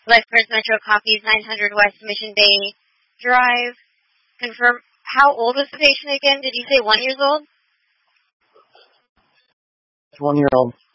Lifeguards Metro copies 900 West Mission Bay Drive. Confirm. How old is the patient again? Did you say 1 year old? 1 year old.